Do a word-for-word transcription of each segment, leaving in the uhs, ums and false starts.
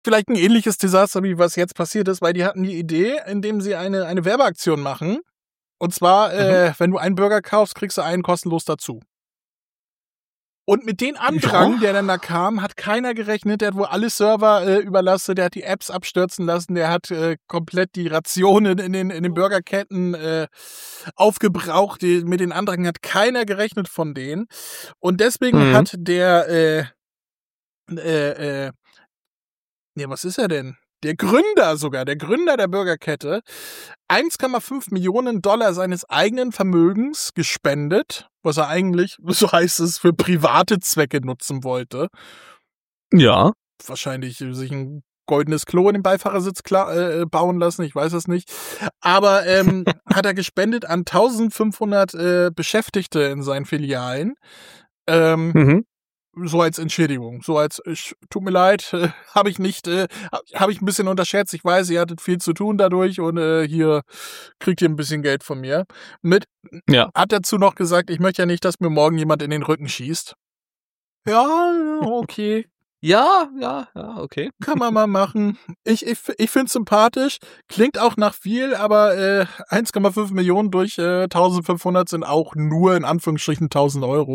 vielleicht ein ähnliches Desaster, wie was jetzt passiert ist, weil die hatten die Idee, indem sie eine, eine Werbeaktion machen. Und zwar, mhm. äh, wenn du einen Burger kaufst, kriegst du einen kostenlos dazu. Und mit den Andrang, ja. der dann da kam, hat keiner gerechnet. Der hat wohl alle Server äh, überlastet, der hat die Apps abstürzen lassen, der hat äh, komplett die Rationen in den, in den Burgerketten äh, aufgebraucht. Die, mit den Andrang hat keiner gerechnet von denen. Und deswegen mhm. hat der, äh, äh, äh, nee, was ist er denn? Der Gründer sogar, der Gründer der Burgerkette, eins Komma fünf Millionen Dollar seines eigenen Vermögens gespendet, was er eigentlich, so heißt es, für private Zwecke nutzen wollte. Ja. Wahrscheinlich sich ein goldenes Klo in den Beifahrersitz klar, äh, bauen lassen, ich weiß es nicht. Aber ähm, hat er gespendet an eintausendfünfhundert äh, Beschäftigte in seinen Filialen. Ähm, mhm. So als Entschädigung, so als, ich, tut mir leid, äh, habe ich nicht, äh, habe ich ein bisschen unterschätzt. Ich weiß, ihr hattet viel zu tun dadurch und äh, hier kriegt ihr ein bisschen Geld von mir. Mit, ja. Hat dazu noch gesagt, ich möchte ja nicht, dass mir morgen jemand in den Rücken schießt. Ja, okay. Ja, ja, ja, okay. Kann man mal machen. Ich, ich, ich finde es sympathisch, klingt auch nach viel, aber äh, eins Komma fünf Millionen durch äh, eintausendfünfhundert sind auch nur in Anführungsstrichen tausend Euro.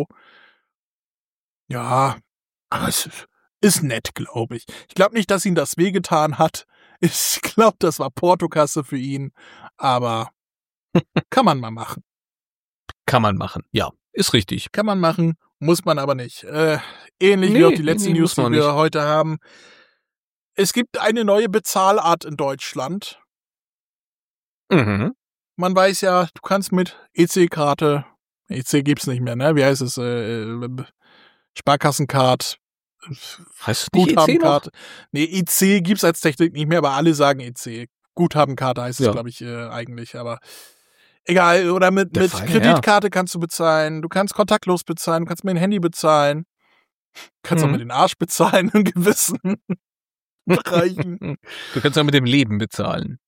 Ja, aber es ist nett, glaube ich. Ich glaube nicht, dass ihn das wehgetan hat. Ich glaube, das war Portokasse für ihn. Aber kann man mal machen. Kann man machen, ja. Ist richtig. Kann man machen, muss man aber nicht. Äh, ähnlich nee, wie auch die letzten nee, News, die wir nicht. heute haben. Es gibt eine neue Bezahlart in Deutschland. Mhm. Man weiß ja, du kannst mit E C-Karte, E C gibt's nicht mehr, ne? Wie heißt es? Äh, Sparkassencard, heißt du nicht Guthabenkarte. Nee, E C gibt's als Technik nicht mehr, aber alle sagen E C. Guthabenkarte heißt es, ja. glaube ich, äh, eigentlich, aber egal. Oder mit, mit Fall, Kreditkarte ja. kannst du bezahlen, du kannst kontaktlos bezahlen, du kannst mit dem Handy bezahlen, du kannst mhm. auch mit dem Arsch bezahlen in gewissen Bereichen. Du kannst auch mit dem Leben bezahlen.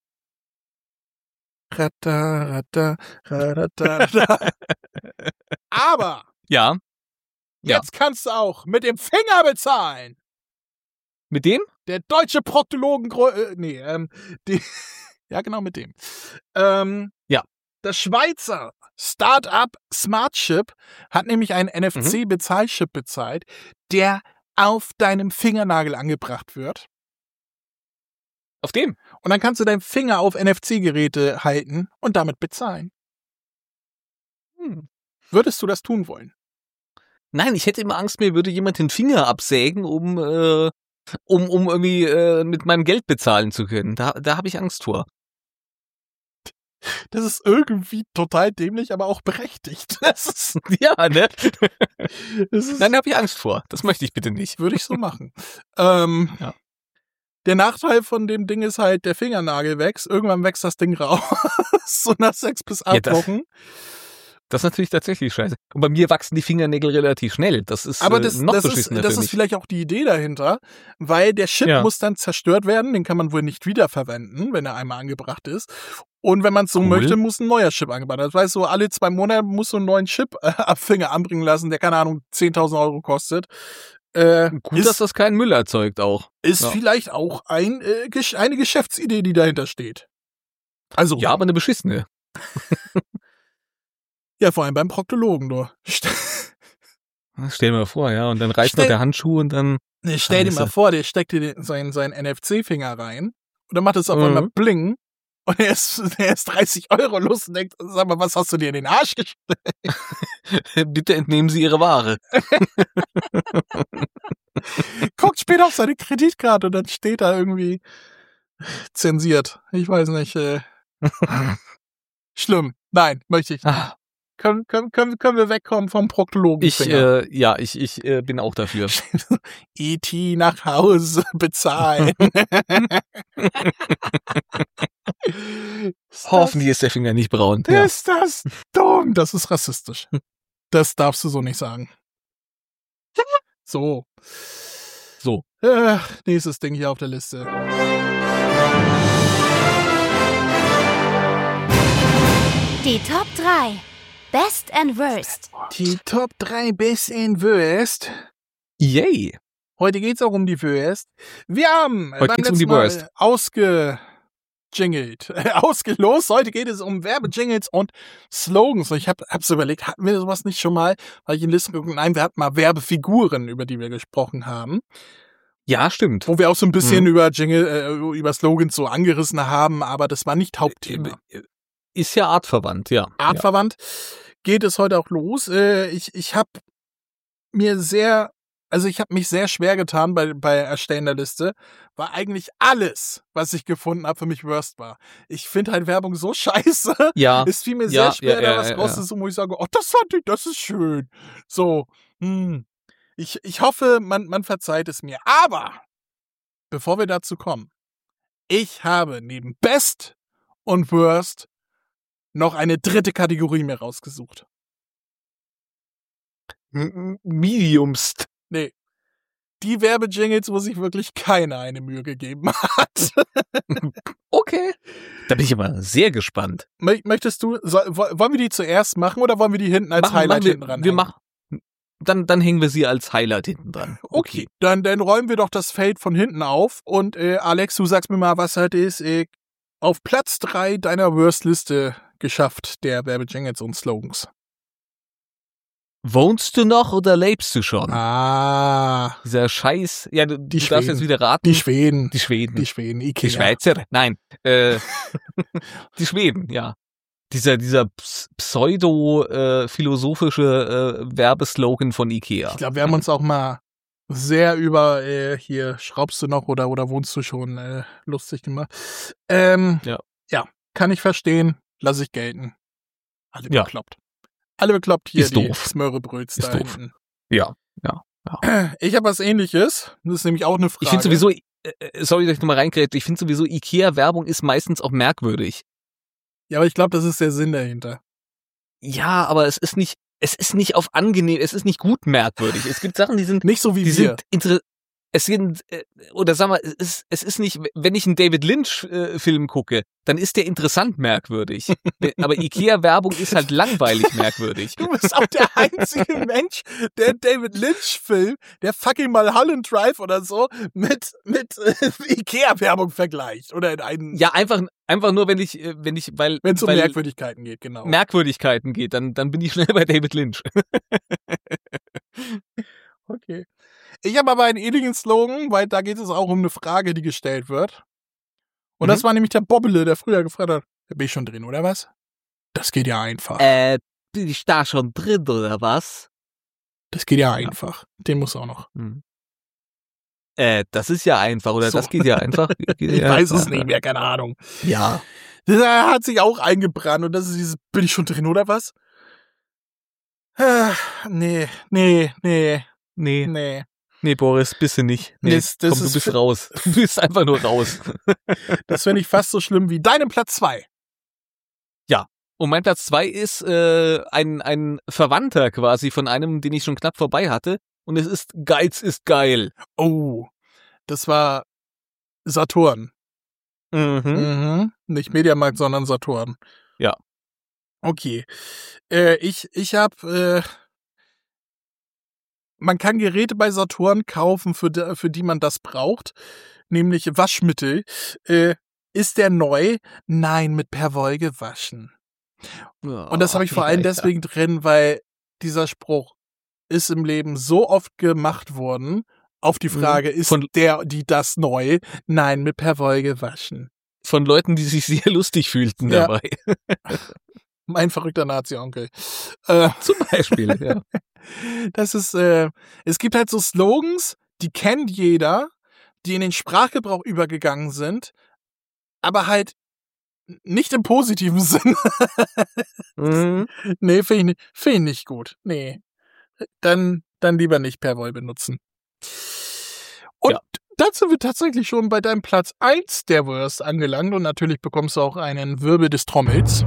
Rata, rata, rata, rata. Aber ja. Jetzt ja. kannst du auch mit dem Finger bezahlen. Mit dem? Der deutsche Proktologen... Äh, nee, ähm... Die, ja, genau, mit dem. Ähm, ja. Das Schweizer Start-up Smartchip hat nämlich einen N F C-Bezahlchip bezahlt, der auf deinem Fingernagel angebracht wird. Auf dem? Und dann kannst du deinen Finger auf N F C-Geräte halten und damit bezahlen. Hm. Würdest du das tun wollen? Nein, ich hätte immer Angst, mir würde jemand den Finger absägen, um äh, um um irgendwie äh, mit meinem Geld bezahlen zu können. Da da habe ich Angst vor. Das ist irgendwie total dämlich, aber auch berechtigt. Das ist, ja, ne? Das ist, Nein, da habe ich Angst vor. Das möchte ich bitte nicht. Würde ich so machen. ähm, ja. Der Nachteil von dem Ding ist halt, der Fingernagel wächst. Irgendwann wächst das Ding raus. So nach sechs bis acht ja, Wochen. Das ist natürlich tatsächlich scheiße. Und bei mir wachsen die Fingernägel relativ schnell. Das ist Aber das, äh, noch das beschissener ist, das für mich. ist vielleicht auch die Idee dahinter, weil der Chip ja. muss dann zerstört werden. Den kann man wohl nicht wiederverwenden, wenn er einmal angebracht ist. Und wenn man es so cool. möchte, muss ein neuer Chip angebracht werden. Das heißt, so alle zwei Monate muss so einen neuen Chip äh, am Finger anbringen lassen, der, keine Ahnung, zehntausend Euro kostet. Äh, Gut, ist, dass das keinen Müll erzeugt auch. Ist ja. vielleicht auch ein, äh, eine Geschäftsidee, die dahinter steht. Also ja, aber eine beschissene. Ja, vor allem beim Proktologen nur. Stell dir mal vor, ja, und dann reißt noch der Handschuh und dann... Nee, stell dir mal vor, der steckt dir den, seinen, seinen N F C-Finger rein und dann macht es auf mhm. einmal bling und er ist, er ist dreißig Euro los und denkt, sag mal, was hast du dir in den Arsch gesteckt? Bitte entnehmen Sie Ihre Ware. Guckt später auf seine Kreditkarte und dann steht da irgendwie zensiert. Ich weiß nicht. Äh, schlimm. Nein, möchte ich nicht. Ah. Können, können, können, können wir wegkommen vom Proktologen? Ich, äh, ja, ich, ich äh, bin auch dafür. E T nach Hause bezahlen. Hoffentlich ist der Finger nicht braun. Ja. Ist das dumm? Das ist rassistisch. Das darfst du so nicht sagen. So. So. Äh, nächstes Ding hier auf der Liste. Die Top drei. Best and Worst. Die Top drei Best and Worst. Yay. Heute geht's auch um die Wurst. Wir haben Heute beim geht's um letzten die Mal Wurst. ausgejingelt, äh, ausgelost. Heute geht es um Werbejingles und Slogans. Und ich habe hab's überlegt, hatten wir sowas nicht schon mal? Weil ich in Listen geguckt, nein, wir hatten mal Werbefiguren, über die wir gesprochen haben. Ja, stimmt. Wo wir auch so ein bisschen Mhm. über Jingle, äh, über Slogans so angerissen haben, aber das war nicht Hauptthema. Ist ja artverwandt, ja. Artverwandt geht es heute auch los. Äh, ich ich habe mir sehr, also ich habe mich sehr schwer getan bei bei Erstellen der Liste, weil eigentlich alles, was ich gefunden habe, für mich Worst war. Ich finde halt Werbung so scheiße. Ja. Es fiel mir Ja, sehr schwer, ja, ja, da was ja, rauszusuchen, wo ich sage, oh, das fand ich, das ist schön. So, hm. Ich, ich hoffe, man, man verzeiht es mir. Aber bevor wir dazu kommen, ich habe neben Best und Worst noch eine dritte Kategorie mir rausgesucht. M- Mediumst. Nee. Die Werbejingles, wo sich wirklich keiner eine Mühe gegeben hat. Okay. Da bin ich aber sehr gespannt. Mö- Möchtest du, soll, wo- wollen wir die zuerst machen oder wollen wir die hinten als Machen- Highlight machen wir, hinten dran? Wir hängen? machen. Dann, dann hängen wir sie als Highlight hinten dran. Okay, dann, dann räumen wir doch das Feld von hinten auf und äh, Alex, du sagst mir mal, was hat es äh, auf Platz drei deiner Worst-Liste geschafft, der Werbejingles und Slogans. Wohnst du noch oder lebst du schon? Ah, Dieser Scheiß. Ja, du, Die du darfst Schweden. jetzt wieder raten. die Schweden. Die Schweden. Die Schweden, Die Ikea. Schweizer? Nein. Äh, die Schweden, ja. Dieser, dieser ps- pseudo-philosophische äh, Werbeslogan von Ikea. Ich glaube, wir haben uns auch mal sehr über äh, hier schraubst du noch oder oder wohnst du schon äh, lustig gemacht. Ähm, Ja. ja, kann ich verstehen, lasse ich gelten. Alle Ja. bekloppt. Alle bekloppt hier Ist die doof. Smörrebröts Ist da doof. hinten. Ja, ja. Ich habe was Ähnliches. Das ist nämlich auch eine Frage. Ich finde sowieso, äh, äh, sorry, dass ich nochmal reingrätsche, ich finde sowieso, Ikea-Werbung ist meistens auch merkwürdig. Ja, aber ich glaube, das ist der Sinn dahinter. Ja, aber es ist nicht, es ist nicht auf angenehm, es ist nicht gut merkwürdig. Es gibt Sachen, die sind, Nicht so wie die wir. sind inter es sind, äh, oder sag mal, es ist, es ist nicht, wenn ich einen David Lynch-Film gucke, dann ist der interessant merkwürdig. Aber Ikea-Werbung ist halt langweilig merkwürdig. Du bist auch der einzige Mensch, der David Lynch-Film, der fucking Mulholland Drive oder so, mit, mit äh, Ikea-Werbung vergleicht. Oder in einen, Ja, einfach, einfach nur, wenn ich, äh, wenn ich, weil, wenn es um weil Merkwürdigkeiten geht, genau. Merkwürdigkeiten geht, dann, dann bin ich schnell bei David Lynch. Okay. Ich habe aber einen ähnlichen Slogan, weil da geht es auch um eine Frage, die gestellt wird. Und Mhm. das war nämlich der Bobbele, der früher gefragt hat, da bin ich schon drin, oder was? Das geht ja einfach. Äh, bin ich da schon drin, oder was? Das geht ja einfach. Den muss auch noch. Hm. Äh, das ist ja einfach, oder So. das geht ja einfach. Ich weiß es nicht mehr, keine Ahnung. Ja. Das hat sich auch eingebrannt und das ist dieses, bin ich schon drin, oder was? Ah, nee, nee, nee, Nee, nee. nee, Boris, bist du nicht. Nee, Das- das komm, du ist bist für- raus. Du bist einfach nur raus. Das finde ich fast so schlimm wie deinem Platz zwei. Und mein Platz zwei ist äh, ein, ein Verwandter quasi von einem, den ich schon knapp vorbei hatte. Und es ist Geiz ist geil. Oh, das war Saturn. Mhm. Mhm. Nicht Mediamarkt, sondern Saturn. Ja. Okay. Äh, ich ich habe, äh, man kann Geräte bei Saturn kaufen, für die, für die man das braucht, nämlich Waschmittel. Äh, ist der neu? Nein, mit Perwoll gewaschen. Und das habe ich vor allem deswegen drin, weil dieser Spruch ist im Leben so oft gemacht worden. Auf die Frage, ist Von- der, die das neu? Nein, mit Perwoll gewaschen. Von Leuten, die sich sehr lustig fühlten Ja. dabei. Mein verrückter Nazi-Onkel. Äh, Zum Beispiel, ja. das ist, äh, es gibt halt so Slogans, die kennt jeder, die in den Sprachgebrauch übergegangen sind, aber halt nicht im positiven Sinn. Mhm. Nee, finde ich, nicht- find ich nicht gut. Nee. Dann, dann lieber nicht Perwoll benutzen. Und Ja. dann sind wir tatsächlich schon bei deinem Platz eins der Worst angelangt und natürlich bekommst du auch einen Wirbel des Trommels.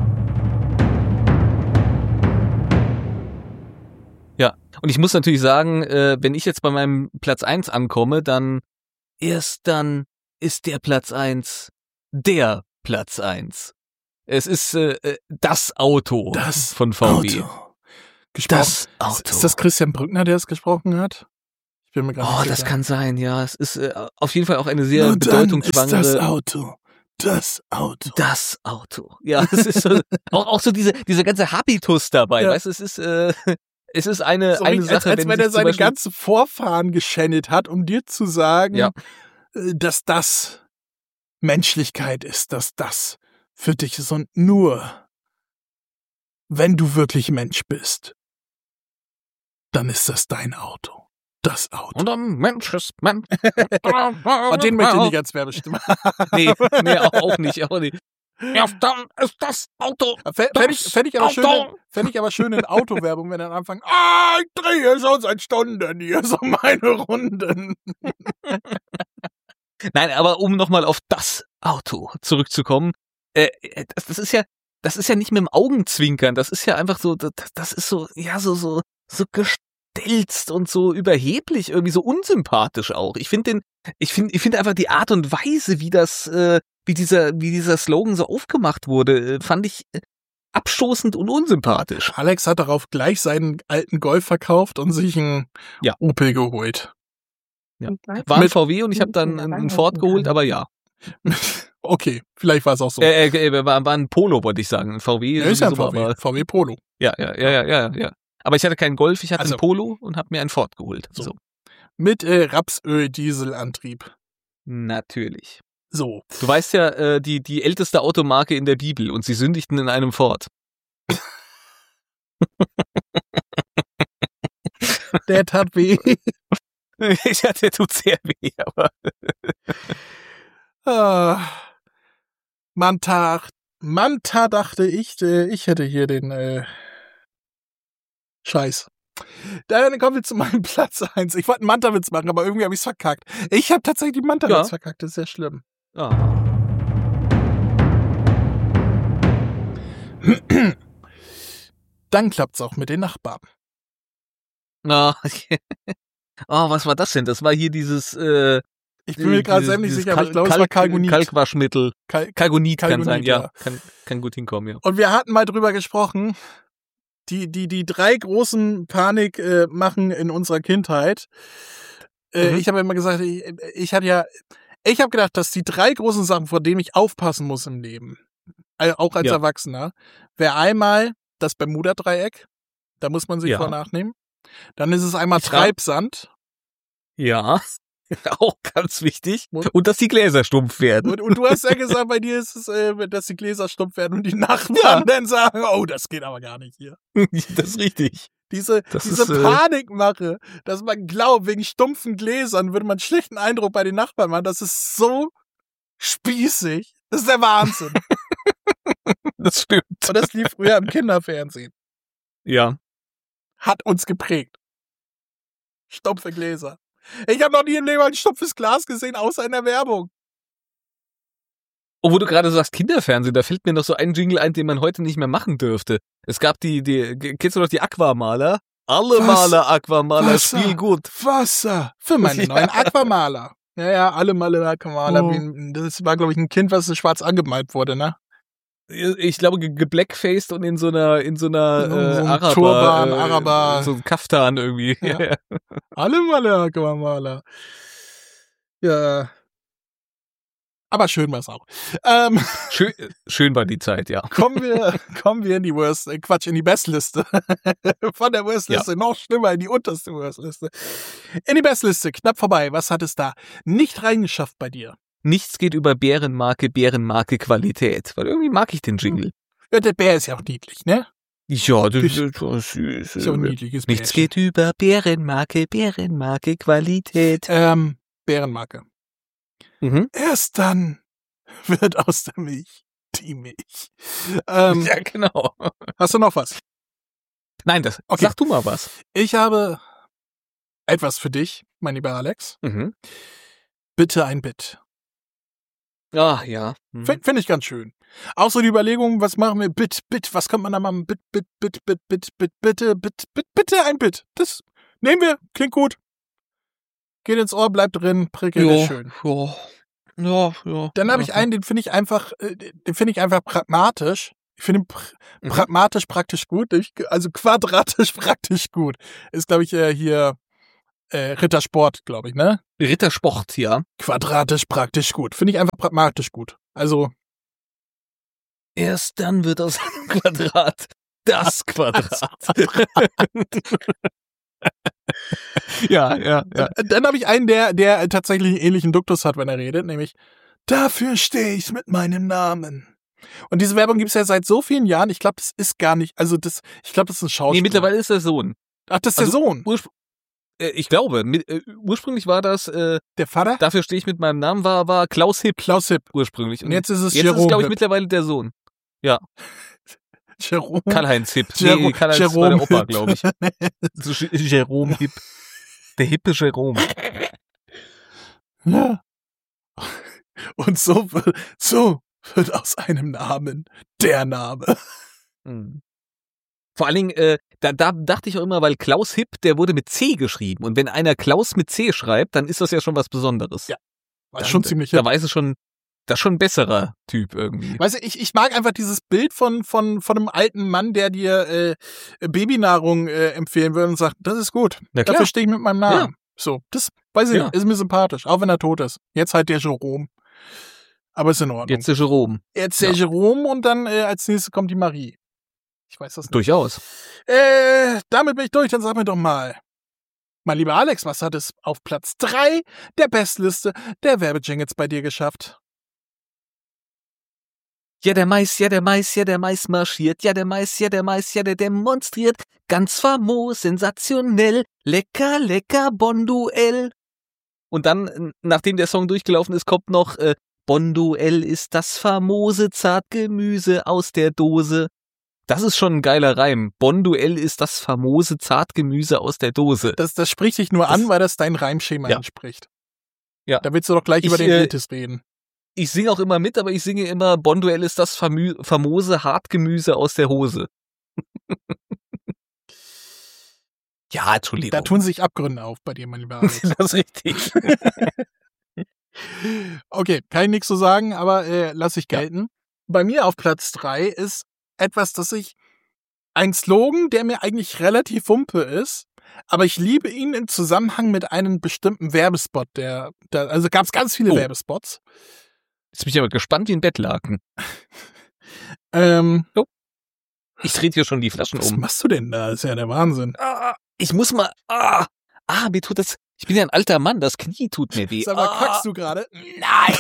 Ja, und ich muss natürlich sagen, äh, wenn ich jetzt bei meinem Platz eins ankomme, dann erst dann ist der Platz eins der Platz eins. Es ist äh, äh, das Auto Das von V W. Auto. Gesprochen. Das Auto. Ist das Christian Brückner, der es gesprochen hat? Ich bin mir gar Oh, nicht das sicher. kann sein, ja. Es ist äh, auf jeden Fall auch eine sehr Nur dann ist das bedeutungsschwangere... Auto. Das Auto. Das Auto. Ja, es ist so, auch, auch so diese, diese ganze Habitus dabei, Ja. weißt du, es ist, äh, es ist eine, So eine richtig, Sache, als, als wenn, wenn sich er zum seine Beispiel, ganzen Vorfahren geschändet hat, um dir zu sagen, Ja. äh, dass das Menschlichkeit ist, dass das für dich ist und nur, wenn du wirklich Mensch bist, dann ist das dein Auto. Das Auto. Und ein Mensch ist Mensch. Und den möchte ich nicht als Werbestimme. Nee, nee, auch, auch nicht, auch nicht. Ja, dann ist das Auto. Fände ich, fänd ich, aber schön, fänd ich aber schön in Autowerbung, wenn dann anfangen, ah, ich drehe schon seit Stunden hier so meine Runden. Nein, aber um nochmal auf das Auto zurückzukommen, äh, das, das ist ja, das ist ja nicht mit dem Augenzwinkern, das ist ja einfach so, das, das ist so, ja, so, so, so gestelzt und so überheblich, irgendwie so unsympathisch auch. Ich finde den, ich finde, ich finde einfach die Art und Weise, wie das, äh, wie dieser, wie dieser Slogan so aufgemacht wurde, äh, fand ich äh, abstoßend und unsympathisch. Alex hat darauf gleich seinen alten Golf verkauft und sich einen Ja. Opel geholt. Ja. War ein Mit- V W und ich habe dann einen Ford geholt, aber ja. Okay, vielleicht war es auch so. Äh, äh, war, war ein Polo, wollte ich sagen. Ein V W. ja, ist ja ein sowieso, V W, aber- V W Polo. Ja, ja, ja, ja, ja, ja. Aber ich hatte keinen Golf, ich hatte Also- einen Polo und habe mir einen Ford geholt. So. So. Mit äh, Rapsöl-Dieselantrieb. Natürlich. So. Du weißt ja, äh, die, die älteste Automarke in der Bibel und sie sündigten in einem Ford. Der tat weh. Ja, der tut sehr weh, aber. Ah. Manta, Manta dachte ich, äh, ich hätte hier den äh, Scheiß. Dann kommen wir zu meinem Platz eins. Ich wollte einen Manta-Witz machen, aber irgendwie habe ich es verkackt. Ich habe tatsächlich den Manta-Witz Ja. verkackt, das ist sehr schlimm. Ah. Dann klappt's auch mit den Nachbarn. Na, oh, was war das denn? Das war hier dieses, äh, Ich bin mir gerade dieses- selber nicht dieses sicher, aber ich Kalk- glaube, es war Kalk- Kalgonit. Kalkwaschmittel. Kal- Kalgonit kann Kalgonit, sein, ja. ja. Kann, kann gut hinkommen, ja. Und wir hatten mal drüber gesprochen, die, die, die drei großen Panik äh, machen in unserer Kindheit. Äh, Mhm. Ich habe immer gesagt, ich, ich hatte ja, ich habe gedacht, dass die drei großen Sachen, vor denen ich aufpassen muss im Leben, äh, auch als Ja. Erwachsener, wäre einmal das Bermuda-Dreieck, da muss man sich Ja. vor nachnehmen. Dann ist es einmal Ich frag- Treibsand. Ja, auch ganz wichtig. Und- Und dass die Gläser stumpf werden. Und, und du hast ja gesagt, bei dir ist es, äh, dass die Gläser stumpf werden und die Nachbarn Ja. dann sagen, oh, das geht aber gar nicht hier. Das ist richtig. Diese, Das diese ist, äh, Panikmache, dass man glaubt, wegen stumpfen Gläsern würde man einen schlechten Eindruck bei den Nachbarn machen, das ist so spießig. Das ist der Wahnsinn. Das stimmt. Und das lief früher im Kinderfernsehen. Ja. Hat uns geprägt. Stumpfe Gläser. Ich habe noch nie im Leben ein stumpfes Glas gesehen, außer in der Werbung. Oh, wo du gerade sagst Kinderfernsehen, da fällt mir noch so ein Jingle ein, den man heute nicht mehr machen dürfte. Es gab die, die, kennst du noch die Aquamaler? Alle Was? Maler, Aquamaler, Wasser. spiel gut. Wasser. Für meine Ja. neuen Aquamaler. Ja, ja, alle Male Aquamaler. Oh. wie- Das war, glaube ich, ein Kind, was schwarz angemalt wurde, ne? Ich glaube, ge- geblackfaced und in so einer, in so einer, So- äh, so ein Araber, Turban, äh, Araber. so ein Kaftan irgendwie. Ja. Alle Male Aquamaler. Ja. Aber schön war's auch. Ähm, Schön, schön war die Zeit, ja. kommen wir, kommen wir in die Worst, äh, Quatsch, in die Bestliste. Von der Worstliste noch schlimmer in die unterste Worstliste. In die Bestliste, knapp vorbei. Was hat es da nicht reingeschafft bei dir? Nichts geht über Bärenmarke, Bärenmarke Qualität. Weil irgendwie mag ich den Jingle. Ja, der Bär ist ja auch niedlich, ne? Ja, das Ist- ist so süß. Ist ja auch ein niedliches Nichts Bärchen. geht über Bärenmarke, Bärenmarke Qualität. Ähm, Bärenmarke. Mhm. Erst dann wird aus der Milch die Milch. Ähm, Ja, genau. Hast du noch was? Nein, das, Okay. sag du mal was. Ich habe etwas für dich, mein lieber Alex. Mhm. Bitte ein Bit. Ah, ja. Mhm. Finde find ich ganz schön. Auch so die Überlegung, was machen wir? Bit, Bit, was könnte man da machen? Bit, Bit, Bit, Bit, Bit, Bit, bitte, Bit, Bit, bitte ein Bit. Das nehmen wir, klingt gut. Geht ins Ohr, bleibt drin, prickelt, ist schön. Ja, ja, ja. Dann habe ich einen, den finde ich einfach, äh, den finde ich einfach pragmatisch. Ich finde ihn pr Mhm. pragmatisch praktisch gut, ich- also quadratisch praktisch gut. Ist, glaube ich, äh, hier äh, Rittersport, glaube ich, ne? Rittersport, ja. Quadratisch praktisch gut. Finde ich einfach pragmatisch gut. Also. Erst dann wird aus einem Quadrat das Quadrat. ja, ja, ja. Dann habe ich einen, der, der tatsächlich einen ähnlichen Duktus hat, wenn er redet, nämlich dafür stehe ich mit meinem Namen. Und diese Werbung gibt's ja seit so vielen Jahren. Ich glaube, das ist gar nicht, also das, ich glaube, das ist ein Schauspieler. Nee, mittlerweile ist der Sohn. Ach, das ist also, der Sohn. Urspr- äh, ich glaube, mit, äh, ursprünglich war das, äh, der Vater? Dafür stehe ich mit meinem Namen, war, war Klaus Hipp. Klaus Hipp. Ursprünglich. Und jetzt ist es jetzt Jerome ist, glaube ich, Hipp. mittlerweile der Sohn. Ja. Jerome. Karl-Heinz Hipp. Jerome, nee, Karl-Heinz Jerome war der Opa, Hipp. glaube ich. So, Jerome Hipp. Der hippe Jerome. Ja. Und so wird, so wird aus einem Namen der Name. Mhm. Vor allen Dingen, äh, da, da dachte ich auch immer, weil Klaus Hipp, der wurde mit C geschrieben. Und wenn einer Klaus mit C schreibt, dann ist das ja schon was Besonderes. Ja. War Dann, schon ziemlich Da hip. weiß ich schon, das ist schon ein besserer Typ irgendwie. Weißt du, ich, ich mag einfach dieses Bild von, von, von einem alten Mann, der dir äh, Babynahrung äh, empfehlen würde und sagt, das ist gut. Na klar. Dafür stehe ich mit meinem Namen. So, das weiß ich Ja. nicht, ist mir sympathisch, auch wenn er tot ist. Jetzt halt der Jerome. Aber ist in Ordnung. Jetzt der Jerome. Jetzt der Ja. Jerome und dann äh, als nächstes kommt die Marie. Ich weiß das nicht. Durchaus. Äh, damit bin ich durch, dann sag mir doch mal. Mein lieber Alex, was hat es auf Platz drei der Bestliste der Werbejingles bei dir geschafft? Ja, der Mais, ja, der Mais, ja, der Mais marschiert. Ja, der Mais, ja, der Mais, ja, der demonstriert. Ganz famos, sensationell. Lecker, lecker, Bonduell. Und dann, n- nachdem der Song durchgelaufen ist, kommt noch äh, Bonduell ist das famose Zartgemüse aus der Dose. Das ist schon ein geiler Reim. Bonduell ist das famose Zartgemüse aus der Dose. Das, das spricht dich nur Das- an, weil das dein Reimschema Ja. entspricht. Ja. Da willst du doch gleich Ich, über den äh, Iltis reden. Ich singe auch immer mit, aber ich singe immer Bonduell ist das famü- famose Hartgemüse aus der Hose. Ja, Entschuldigung. Da tun sich Abgründe auf bei dir, mein lieber Alex. Das ist richtig. Okay, kann ich nichts zu sagen, aber äh, lass ich gelten. Bei mir auf Platz drei ist etwas, das ich, ein Slogan, der mir eigentlich relativ wumpe ist, aber ich liebe ihn im Zusammenhang mit einem bestimmten Werbespot, der, der also gab es ganz viele Oh. Werbespots. Jetzt bin ich aber gespannt wie ein Bettlaken. Ähm, Ich trete hier schon die Flaschen was um. machst du denn da? Das ist ja der Wahnsinn. Ah, ich muss mal. Ah, ah, mir tut das. Ich bin ja ein alter Mann, das Knie tut mir weh. Sag mal, ah, kackst du gerade? Nein!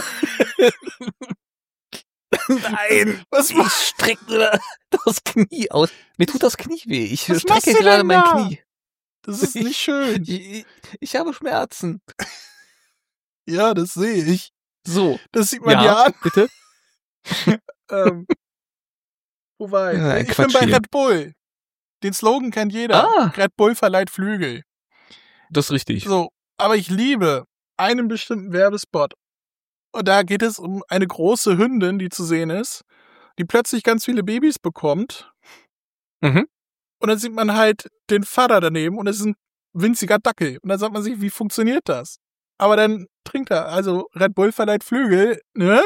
Nein! Was Ich machst strecke das Knie aus. Mir tut das Knie weh. Ich Was machst strecke du gerade denn mein da? Knie. Das ist nicht schön. Ich, ich, ich habe Schmerzen. Ja, das sehe ich. So. Das sieht man Ja, ja an. bitte? Ähm, wo war ich? Ja, ein ich bin Quatsch bei hier. Red Bull. Den Slogan kennt jeder. Ah. Red Bull verleiht Flügel. Das ist richtig. So, aber ich liebe einen bestimmten Werbespot. Und da geht es um eine große Hündin, die zu sehen ist, die plötzlich ganz viele Babys bekommt. Mhm. Und dann sieht man halt den Vater daneben und es ist ein winziger Dackel. Und dann sagt man sich, wie funktioniert das? Aber dann trinkt er. Also Red Bull verleiht Flügel, ne?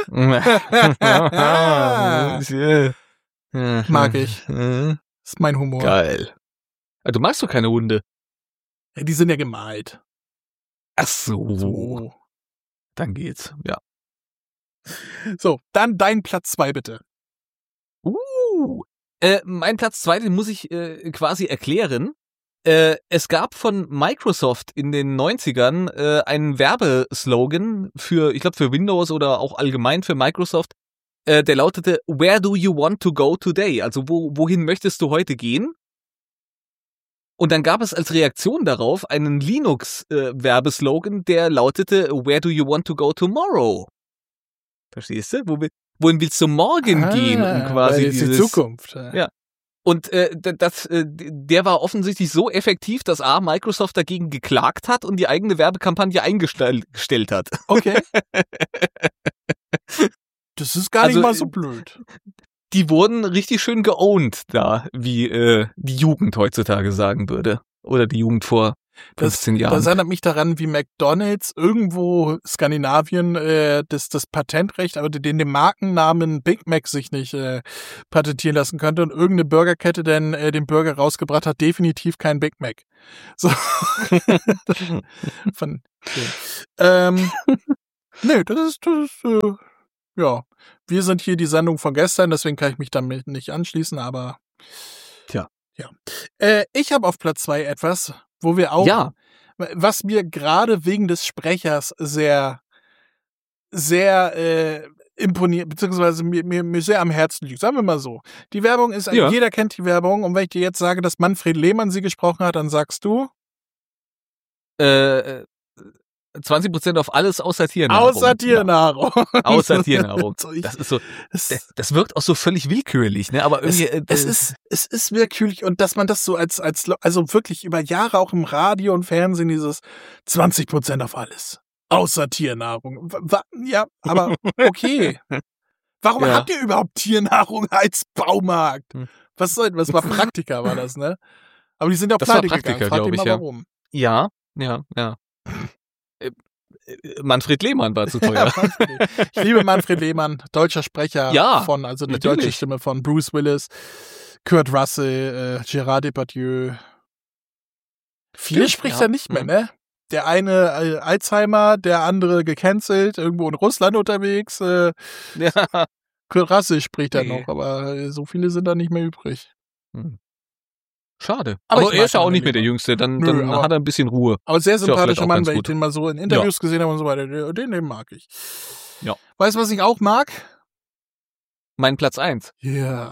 Mag ich. Ist mein Humor. Geil. Ah, du magst doch keine Hunde. Ja, die sind ja gemalt. Ach so. So. Dann geht's. Ja. So, dann dein Platz zwei bitte. Uh. Äh, mein Platz zwei, den muss ich äh, quasi erklären. Äh, es gab von Microsoft in den neunzigern äh, einen Werbeslogan für, ich glaube für Windows oder auch allgemein für Microsoft, äh, der lautete Where do you want to go today? Also wo, wohin möchtest du heute gehen? Und dann gab es als Reaktion darauf einen Linux-Werbeslogan, der lautete Where do you want to go tomorrow? Verstehst du? Wo, wohin willst du morgen gehen? Um quasi weil es dieses, die Zukunft. Ja. Und äh, das, äh, der war offensichtlich so effektiv, dass A, Microsoft dagegen geklagt hat und die eigene Werbekampagne eingestellt hat. Okay. Das ist gar Also, nicht mal so blöd. Die wurden richtig schön geowned da, wie äh, die Jugend heutzutage sagen würde. Oder die Jugend vor fünfzehn Das, Jahren. das erinnert mich daran, wie McDonald's irgendwo Skandinavien äh, das, das Patentrecht, aber den, den Markennamen Big Mac sich nicht äh, patentieren lassen könnte und irgendeine Burgerkette dann äh, den Burger rausgebracht hat, definitiv kein Big Mac. So. Von, okay. ähm, nee, das ist, das ist äh, ja, wir sind hier die Sendung von gestern, deswegen kann ich mich damit nicht anschließen, aber Tja. Ja. Äh, ich habe auf Platz zwei etwas, wo wir auch, Ja. was mir gerade wegen des Sprechers sehr, sehr äh, imponiert, beziehungsweise mir, mir, mir sehr am Herzen liegt. Sagen wir mal so. Die Werbung ist, Ja. jeder kennt die Werbung, und wenn ich dir jetzt sage, dass Manfred Lehmann sie gesprochen hat, dann sagst du, Äh, zwanzig Prozent auf alles außer Tiernahrung. außer Tiernahrung. Ja. Außer Tiernahrung. So, ich- Das ist so, Das, das, das wirkt auch so völlig willkürlich, ne? Aber es, irgendwie, äh, es ist, es ist willkürlich, und dass man das so als, als, also wirklich über Jahre auch im Radio und Fernsehen dieses zwanzig Prozent auf alles. Außer Tiernahrung. Wa- wa- Ja, aber okay. Warum Ja. habt ihr überhaupt Tiernahrung als Baumarkt? Hm. Was soll, was war Praktika, war das, ne? Aber die sind auch Das war pleite Praktika, gegangen. Frag glaub dich ich, mal ja. warum. ja, ja, ja. Äh, äh, Manfred Lehmann war zu Ja, teuer. Manfred. Ich liebe Manfred Lehmann, deutscher Sprecher Ja, von, also die natürlich. deutsche Stimme von Bruce Willis, Kurt Russell, äh, Gerard Depardieu. Viele Stimmt, spricht ja. er nicht mehr, Mhm. ne? Der eine äh, Alzheimer, der andere gecancelt, irgendwo in Russland unterwegs. Äh, Ja. Kurt Russell spricht er Nee. noch, aber äh, so viele sind da nicht mehr übrig. Hm. Schade. Aber Aber, ich er mag ist ja auch ihn nicht mehr der lieber. Jüngste. Dann, Nö, dann aber- hat er ein bisschen Ruhe. Aber sehr Ist ja vielleicht sympathischer auch Mann, ganz weil ich gut. den mal so in Interviews gesehen habe und so weiter. Den, den mag ich. Ja. Weißt du, was ich auch mag? Mein Platz eins. Ja.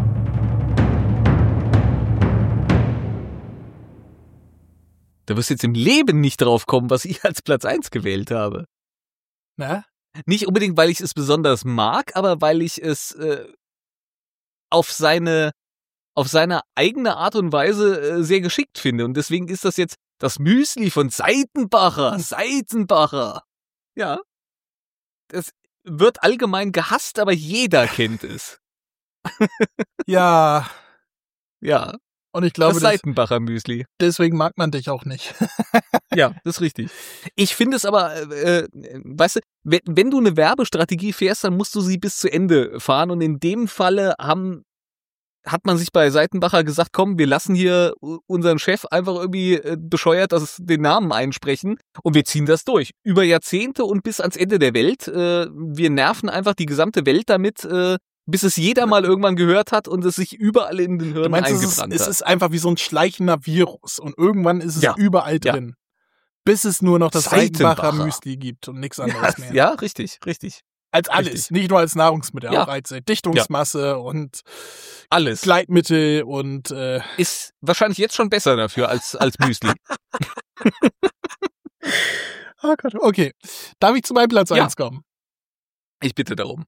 Da wirst du jetzt im Leben nicht drauf kommen, was ich als Platz eins gewählt habe. Na? Nicht unbedingt, weil ich es besonders mag, aber weil ich es äh, auf seine auf seine eigene Art und Weise äh, sehr geschickt finde. Und deswegen ist das jetzt das Müsli von Seitenbacher. Seitenbacher. Ja. Das wird allgemein gehasst, aber jeder kennt es. Ja. Ja, Und ich glaube, das das, Seitenbacher Müsli. deswegen mag man dich auch nicht. Ja, das ist richtig. Ich finde es aber, äh, äh, weißt du, wenn, wenn du eine Werbestrategie fährst, dann musst du sie bis zu Ende fahren. Und in dem Falle haben, hat man sich bei Seitenbacher gesagt, komm, wir lassen hier u- unseren Chef einfach irgendwie äh, bescheuert das, den Namen einsprechen und wir ziehen das durch. Über Jahrzehnte und bis ans Ende der Welt. Äh, wir nerven einfach die gesamte Welt damit, äh, bis es jeder mal irgendwann gehört hat und es sich überall in den Du Hirn meinst, es ist, eingebrannt es hat. ist einfach wie so ein schleichender Virus. Und irgendwann ist es Ja. überall Ja. drin. Bis es nur noch das Seitenbacher Seitenbacher. Müsli gibt und nichts anderes mehr. Ja, richtig, richtig. Als alles. richtig. Nicht nur als Nahrungsmittel, Ja. auch als äh, Dichtungsmasse und Alles. Gleitmittel und äh, Ist wahrscheinlich jetzt schon besser dafür als, als Müsli. oh Gott, okay. Darf ich zu meinem Platz Ja. eins kommen? Ich bitte darum.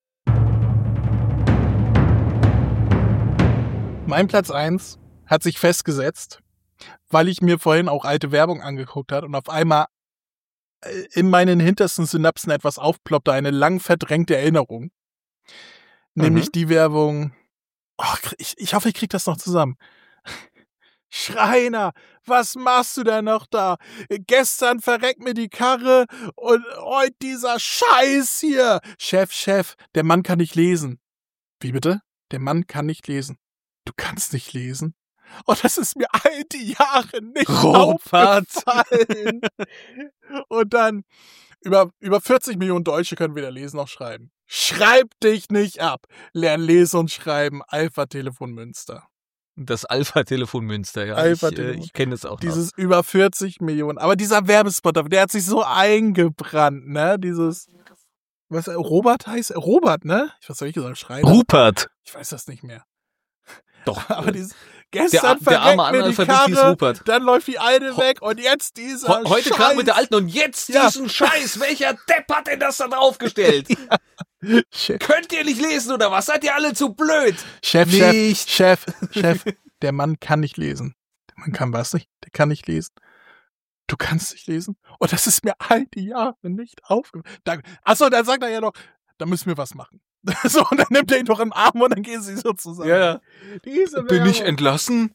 Mein Platz eins hat sich festgesetzt, weil ich mir vorhin auch alte Werbung angeguckt habe und auf einmal äh, in meinen hintersten Synapsen etwas aufploppte, eine lang verdrängte Erinnerung. Nämlich Mhm. die Werbung, oh, ich, ich hoffe, ich krieg das noch zusammen. Schreiner, was machst du denn noch da? Gestern verreckt mir die Karre und heute dieser Scheiß hier. Chef, Chef, der Mann kann nicht lesen. Wie bitte? Der Mann kann nicht lesen. Du kannst nicht lesen? Oh, das ist mir all die Jahre nicht Robert. aufgefallen. Und dann, über, über vierzig Millionen Deutsche können weder lesen noch schreiben. Schreib dich nicht ab. Lern lesen und schreiben. Alpha-Telefon Münster. Das Alpha-Telefon Münster, ja. Alpha-Telefon. Ich, äh, ich kenne es auch noch. Dieses über vierzig Millionen. Aber dieser Werbespot, der hat sich so eingebrannt, ne? Dieses, was, Robert heißt? Robert, ne? Ich weiß nicht, gesagt, Schreiner. Rupert. Ich weiß das nicht mehr. Doch. Aber äh, dieses, der, gestern der arme verreckt mir die Analphabet hieß Karre, Rupert. dann läuft die eine Ho- weg und jetzt dieser He heute Scheiß. gerade mit der alten und jetzt Ja. diesen Scheiß. Welcher Depp hat denn das da draufgestellt? Chef, Könnt ihr nicht lesen oder was? Seid ihr alle zu blöd? Chef, Nicht. Chef, Chef, Chef, der Mann kann nicht lesen. Der Mann kann was nicht? Der kann nicht lesen. Du kannst nicht lesen? Und das ist mir all die Jahre nicht aufgefallen. Achso, dann sagt er ja noch, da müssen wir was machen. So, und dann nimmt er ihn doch im Arm und dann gehen sie so zusammen. Ja, ja. Diese Bin ich Werbung. entlassen?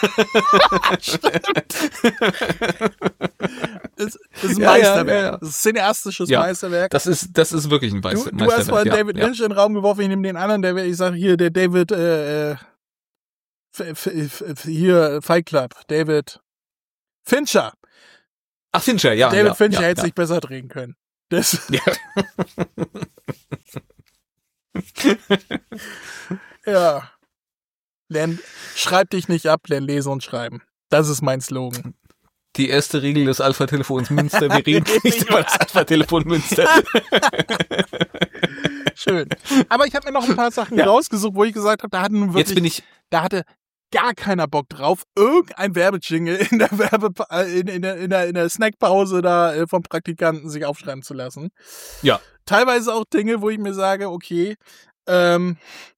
Das, das ist ein Ja, Meisterwerk. ja, ja, ja. Das ist ein cineastisches Ja, Meisterwerk. Das ist, das ist wirklich ein Du, Meister, du hast vorhin ja, David ja. Lynch in den Raum geworfen, ich nehme den anderen, der, ich sag hier, der David, äh, äh, F- F- F- hier, Fight Club, David Fincher. Ach, Fincher, ja. David ja, Fincher ja, hätte ja. sich besser drehen können. Das, Ja. ja. Lern, schreib dich nicht ab, lern lesen und schreiben. Das ist mein Slogan. Die erste Regel des Alpha-Telefons Münster, wir reden nicht über das Alpha-Telefon Münster. Schön. Aber ich habe mir noch ein paar Sachen Ja. rausgesucht, wo ich gesagt habe, da hatte nun wirklich, Jetzt bin ich, da hatte gar keiner Bock drauf, irgendein Werbejingle in der Werbe äh, in, in, der, in, der, in der Snackpause da äh, vom Praktikanten sich aufschreiben zu lassen. ja, Teilweise auch Dinge, wo ich mir sage, okay, ähm,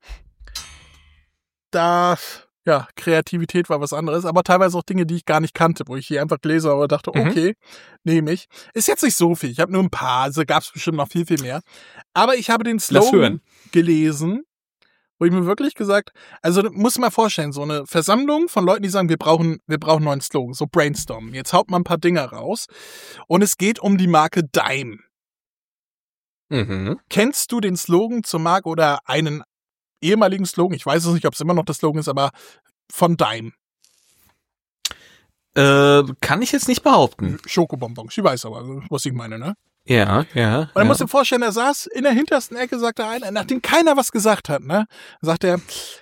da, ja, Kreativität war was anderes, aber teilweise auch Dinge, die ich gar nicht kannte, wo ich hier einfach gelesen habe und dachte, Mhm. okay, nehme ich. Ist jetzt nicht so viel, ich habe nur ein paar, also gab es bestimmt noch viel, viel mehr. Aber ich habe den Lass Slogan hören. gelesen, wo ich mir wirklich gesagt, also muss man vorstellen, so eine Versammlung von Leuten, die sagen, wir brauchen, wir brauchen einen neuen Slogan, so brainstormen. Jetzt haut man ein paar Dinger raus und es geht um die Marke Dime. mhm. Kennst du den Slogan zur Marke oder einen ehemaligen Slogan? Ich weiß es nicht, ob es immer noch der Slogan ist, aber von Dime. Äh, kann ich jetzt nicht behaupten. Schokobonbons, ich weiß aber, was ich meine, ne? Ja, ja. Und dann ja. musst du dir vorstellen, er saß in der hintersten Ecke, sagt der eine, nachdem keiner was gesagt hat, ne? Sagt er,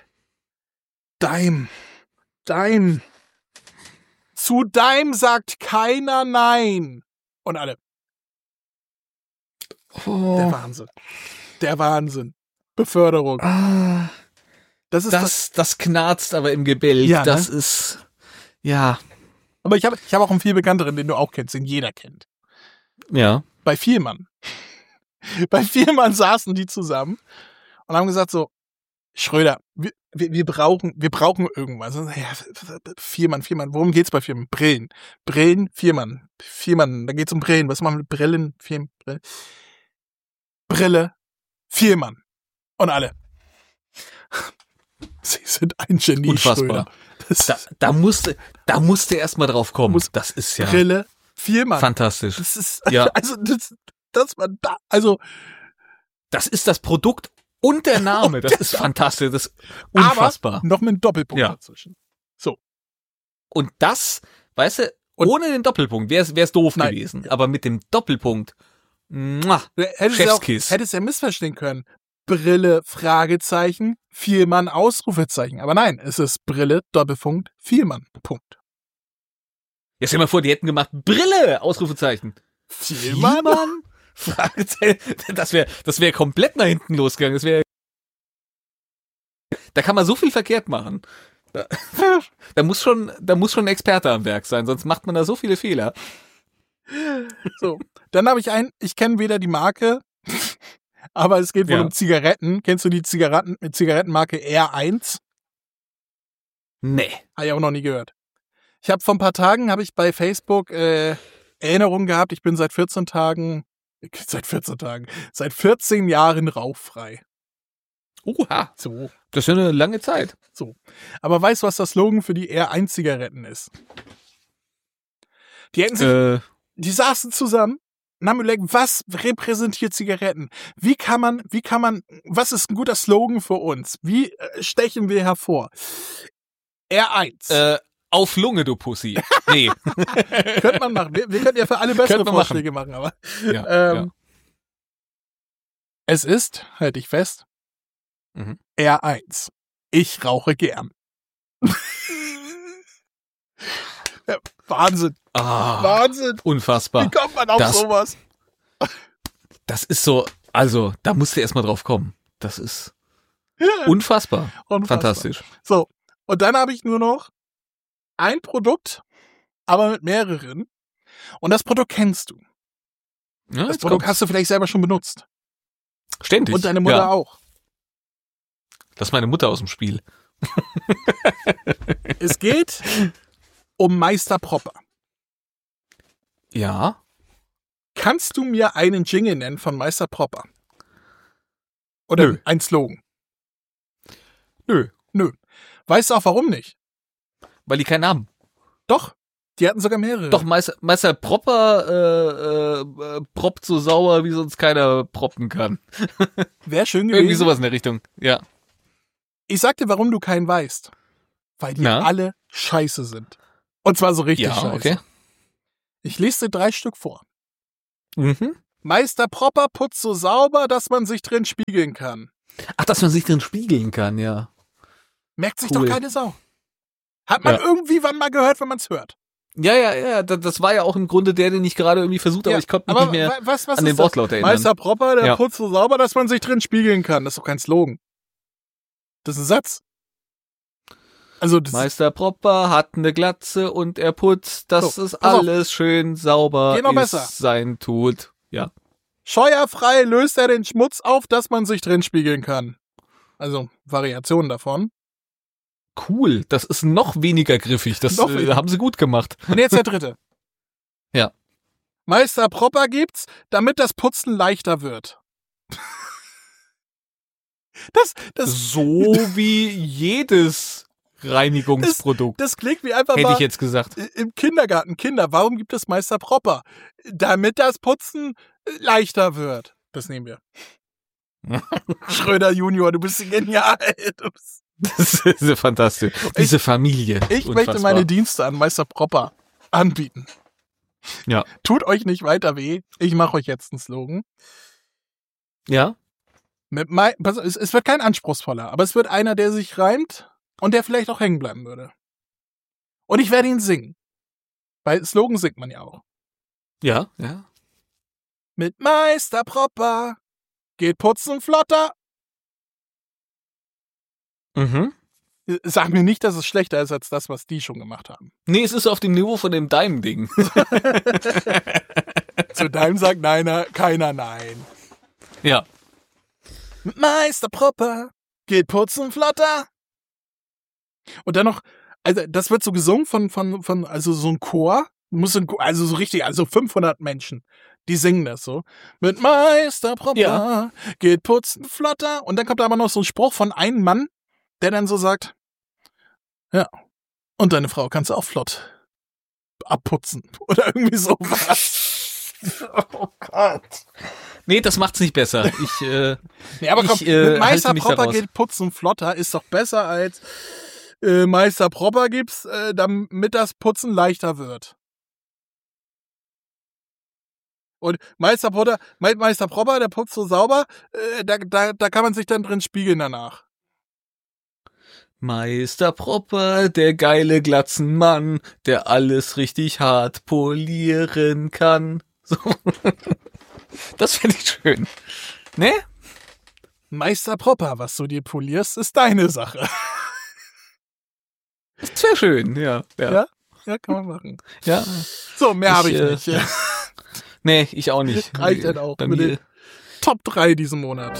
Dime, Dime. Zu Dime sagt keiner Nein. Und alle, der Oh, Wahnsinn. Der Wahnsinn. Beförderung. ah, Das ist das. das, das knarzt aber im Gebälk. Ja, ne? Das ist, ja, Aber ich habe ich hab auch einen viel bekannteren, den du auch kennst, den jeder kennt. ja. Bei Vielmann. Bei Vielmann saßen die zusammen und haben gesagt so, Schröder, wir, wir, wir brauchen, wir brauchen irgendwas. Und, ja, Vielmann, Vielmann, worum geht's bei Vielmann? Brillen. Brillen, Vielmann. Vielmann, da geht's um Brillen. Was machen wir mit Brillen? Viel, Brille. Brille, Vielmann. Und alle. Sie sind ein Genie, Unfassbar. Schröder. Das Da, da musste, da musste erst mal drauf kommen. Muss- Das ist ja Brille, Vielmann. fantastisch. Das ist, Ja. also, das, das war da, also, Das ist das Produkt und der Name. Das ist fantastisch. Das ist unfassbar. noch mit einem Doppelpunkt Ja. dazwischen. Und das, weißt du, Und- ohne den Doppelpunkt wäre es doof Nein. gewesen. Aber mit dem Doppelpunkt, muah, Du hättest ja auch, Chefskiss. hättest ja missverstehen können. Brille, Fragezeichen, Vielmann, Ausrufezeichen. Aber nein, es ist Brille, Doppelpunkt, Vielmann, Punkt. Jetzt stell dir mal vor, die hätten gemacht, Brille, Ausrufezeichen. Vielmann? Vielmann? Fragezeichen. Das wäre, das wäre komplett nach hinten losgegangen. Das wäre, da kann man so viel verkehrt machen. Da, da muss schon, da muss schon ein Experte am Werk sein, sonst macht man da so viele Fehler. So. Dann habe ich einen, ich kenne weder die Marke, aber es geht wohl Ja. um Zigaretten. Kennst du die Zigaretten, Zigarettenmarke R eins? Nee. Habe ich auch noch nie gehört. Ich habe vor ein paar Tagen, habe ich bei Facebook äh, Erinnerungen gehabt, ich bin seit vierzehn Tagen, seit vierzehn Tagen, seit vierzehn Jahren rauchfrei. Oha. So. Das ist ja eine lange Zeit. Aber weißt du, was das Slogan für die R eins Zigaretten ist? Die hätten sich, Äh, die saßen zusammen und haben überlegt, was repräsentiert Zigaretten? Wie kann man, wie kann man, was ist ein guter Slogan für uns? Wie äh, stechen wir hervor? R eins. äh, auf Lunge, du Pussy. Nee. Könnte man machen. Wir, wir könnten ja für alle bessere Könnte man machen. Vorschläge machen, aber ja, ähm, es ist, halte ich fest, Mhm. R eins. Ich rauche gern. Ja, Wahnsinn, ja. Ah, Wahnsinn. Wie unfassbar. kommt man auf Das- sowas? Das ist so, also, da musst du erst mal drauf kommen. Das ist unfassbar. Unfassbar. Fantastisch. So, und dann habe ich nur noch ein Produkt, aber mit mehreren. Und das Produkt kennst du. Ja, Das jetzt Produkt kommt's. hast du vielleicht selber schon benutzt. Ständig. Und deine Mutter ja. auch. Lass meine Mutter aus dem Spiel. Es geht um Meister Propper. Ja. Kannst du mir einen Jingle nennen von Meister Propper? Oder Nö. ein Slogan? Nö. Nö. Weißt du auch warum nicht? Weil die keinen haben. Doch. Die hatten sogar mehrere. Doch, Meister, Meister Propper äh, äh, proppt so sauer, wie sonst keiner proppen kann. Wäre schön gewesen. Irgendwie sowas in der Richtung, ja. Ich sag dir, warum du keinen weißt. Weil die Na? alle scheiße sind. Und zwar so richtig Ja, scheiße. okay. Ich lese dir drei Stück vor. Mhm. Meister Propper putzt so sauber, dass man sich drin spiegeln kann. Ach, dass man sich drin spiegeln kann, ja. Merkt sich Cool. doch keine Sau. Hat man Ja. irgendwie wann mal gehört, wenn man es hört. Ja, ja, ja, da- das war ja auch im Grunde der, den ich gerade irgendwie versucht habe, Ja, aber ich konnte mich aber nicht mehr wa- was, was an ist den das? Wortlaut erinnern. Meister Propper, der Ja. putzt so sauber, dass man sich drin spiegeln kann. Das ist doch kein Slogan. Das ist ein Satz. Also, das Meister Propper hat eine Glatze und er putzt, dass So, es pass auf. alles schön sauber Geht noch ist, besser. sein tut. Ja. scheuerfrei löst er den Schmutz auf, dass man sich drin spiegeln kann. Also, Variationen davon. Cool, das ist noch weniger griffig. Das Noch äh, weniger. haben sie gut gemacht. Und jetzt der dritte. Ja. Meister Propper gibt's, damit das Putzen leichter wird. Das, das, So wie jedes Reinigungsprodukt. das klingt wie einfach Hätte mal ich jetzt gesagt. im Kindergarten. Kinder, warum gibt es Meister Propper? Damit das Putzen leichter wird. Das nehmen wir. Schröder Junior, du bist genial. Du bist Das ist ja fantastisch. Diese Familie. Ich Unfassbar. möchte meine Dienste an Meister Propper anbieten. Ja. Tut euch nicht weiter weh. Ich mache euch jetzt einen Slogan. Ja? Mit mein, pass, es, es wird kein anspruchsvoller, aber es wird einer, der sich reimt und der vielleicht auch hängen bleiben würde. Und ich werde ihn singen. Weil Slogan singt man ja auch. Ja, ja. Mit Meister Propper geht Putzen flotter. Mhm. Sag mir nicht, dass es schlechter ist als das, was die schon gemacht haben. Nee, es ist auf dem Niveau von dem Daim-Ding. Zu deinem sagt neiner, keiner nein. Ja. Mit Meister Propper geht Putzen flotter. Und dann noch, also das wird so gesungen von, von, von also so ein Chor. Muss ein, also so richtig, also fünfhundert Menschen, die singen das so. Mit Meister Propper Ja. geht Putzen flotter. Und dann kommt aber noch so ein Spruch von einem Mann, der dann so sagt, ja, und deine Frau kannst du auch flott abputzen. Oder irgendwie sowas. Oh Gott. Nee, das macht's nicht besser. Ich, äh, Nee, aber komm, Ich, äh, mit Meister halte mich da Propper raus. geht Putzen flotter ist doch besser als äh, Meister Propper gibt's, äh, damit das Putzen leichter wird. Und Meister Propper, Me- Meister Propper, der putzt so sauber, äh, da, da, da kann man sich dann drin spiegeln danach. Meister Propper, der geile Glatzenmann, der alles richtig hart polieren kann. So. Das finde ich schön. Ne? Meister Propper, was du dir polierst, ist deine Sache. Das wäre schön, ja. Ja. Ja? Ja, kann man machen. ja. So, mehr habe ich äh, nicht. Nee, ich auch nicht. Reicht dann auch Bei mit mir. den Top drei diesen Monat.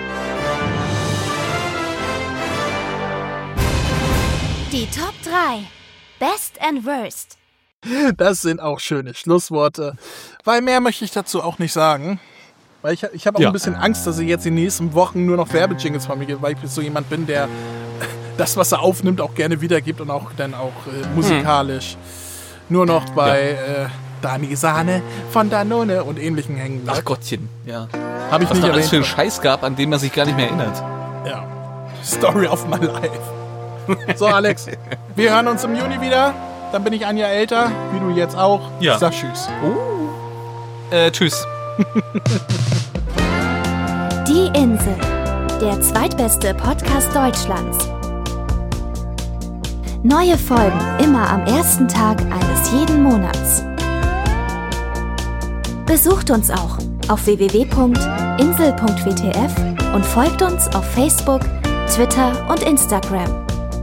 Die Top drei. Best and Worst. Das sind auch schöne Schlussworte. Weil mehr möchte ich dazu auch nicht sagen. Weil ich, ich habe auch Ja. ein bisschen Angst, dass ich jetzt die nächsten Wochen nur noch Werbejingles von mir gebe, weil ich so jemand bin, der das, was er aufnimmt, auch gerne wiedergibt und auch dann auch äh, musikalisch nur noch bei äh, Dani Sahne von Danone und ähnlichen hängen Ach bleibt. Gottchen, ja. Habe ich Was nicht da alles für einen erwähnt. Scheiß gab, an den man sich gar nicht mehr erinnert. Ja. Story of my life. So, Alex, wir hören uns im Juni wieder. Dann bin ich ein Jahr älter, wie du jetzt auch. Ja. Ich sag tschüss. Äh, tschüss. Die Insel. Der zweitbeste Podcast Deutschlands. Neue Folgen immer am ersten Tag eines jeden Monats. Besucht uns auch auf w w w punkt insel punkt w t f und folgt uns auf Facebook, Twitter und Instagram.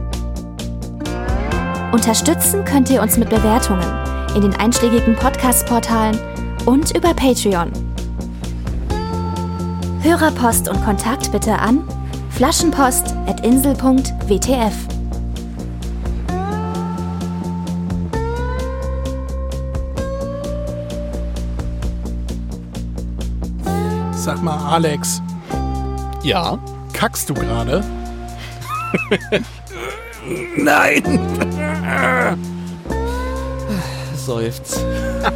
Unterstützen könnt ihr uns mit Bewertungen in den einschlägigen Podcast-Portalen und über Patreon. Hörerpost und Kontakt bitte an flaschenpost at insel punkt w t f. Sag mal, Alex, Ja. Kackst du gerade? Nein! Seufzt.